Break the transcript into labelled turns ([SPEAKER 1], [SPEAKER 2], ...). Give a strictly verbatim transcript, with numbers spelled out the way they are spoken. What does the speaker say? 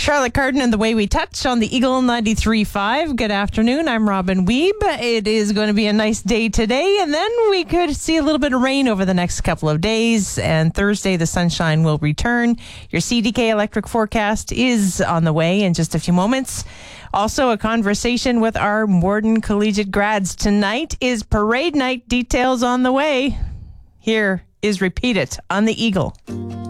[SPEAKER 1] Charlotte Cardin and The Way We Touch on the Eagle ninety-three point five. Good afternoon. I'm Robin Weeb. It is going to be a nice day today, and then we could see a little bit of rain over the next couple of days, and Thursday the sunshine will return. Your C D K electric forecast is on the way in just a few moments. Also, a conversation with our Morden Collegiate grads. Tonight is parade night. Details on the way. Here is Repeat It on the Eagle.